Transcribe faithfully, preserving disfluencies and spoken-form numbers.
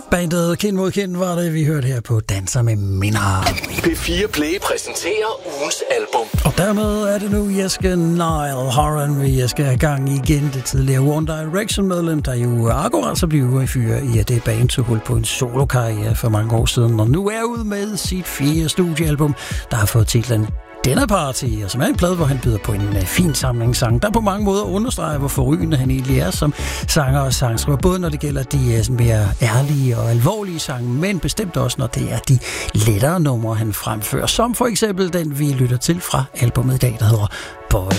Bandet Kind mod Kind var det, vi hørte her på Danser med Minder. P fire Play præsenterer ugens album. Og dermed er det nu Jeske Niall Horan, vi skal have gang igen. Det tidligere One Direction-medlem, der jo akkurat så blev i fyre i, at det band tog hul på en solokarriere for mange år siden, og nu er ude med sit fjerde studiealbum, der har fået titlen Dinner Party, og som er en plade, hvor han byder på en uh, fin samling sang, der på mange måder understreger, hvor forrygende han egentlig er som sanger og sangskriver, både når det gælder de uh, mere ærlige og alvorlige sange, men bestemt også, når det er de lettere numre, han fremfører, som for eksempel den, vi lytter til fra albumet i dag, der hedder Boy